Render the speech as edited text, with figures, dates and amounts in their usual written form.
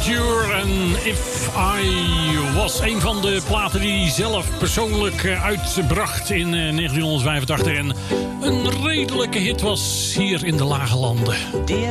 Cure en If I Was. Een van de platen die hij zelf persoonlijk uitbracht in 1985. En een redelijke hit was hier in de Lage Landen.